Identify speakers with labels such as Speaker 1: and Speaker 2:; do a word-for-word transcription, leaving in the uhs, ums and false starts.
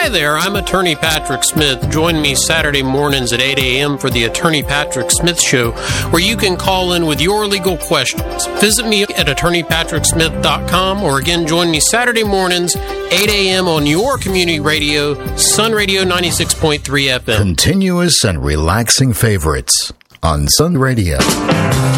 Speaker 1: Hi there, I'm Attorney Patrick Smith. Join me Saturday mornings at eight a.m. for the Attorney Patrick Smith Show, where you can call in with your legal questions. Visit me at attorney patrick smith dot com, or again, join me Saturday mornings, eight a.m. on your community radio, Sun Radio ninety-six point three F M.
Speaker 2: Continuous and relaxing favorites on Sun Radio.